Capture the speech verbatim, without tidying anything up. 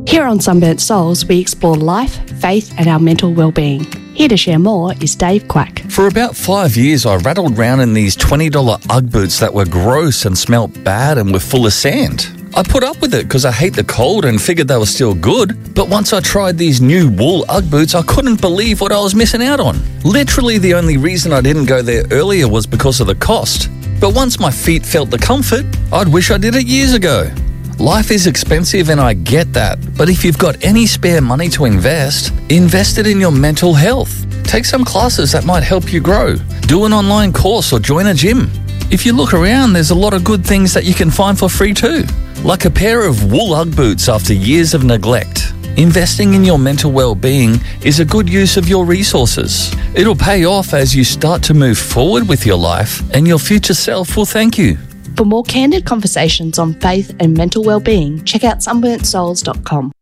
Here on Sunburnt Souls, we explore life, faith and our mental well-being. Here to share more is Dave Quack. For about five years, I rattled around in these twenty dollars Ugg boots that were gross and smelt bad and were full of sand. I put up with it because I hate the cold and figured they were still good, but once I tried these new wool Ugg boots, I couldn't believe what I was missing out on. Literally the only reason I didn't go there earlier was because of the cost. But once my feet felt the comfort, I'd wish I did it years ago. Life is expensive and I get that, but if you've got any spare money to invest, invest it in your mental health. Take some classes that might help you grow. Do an online course or join a gym. If you look around, there's a lot of good things that you can find for free too, like a pair of wool Ugg boots after years of neglect. Investing in your mental well-being is a good use of your resources. It'll pay off as you start to move forward with your life, and your future self will thank you. For more candid conversations on faith and mental well-being, check out sunburnt souls dot com.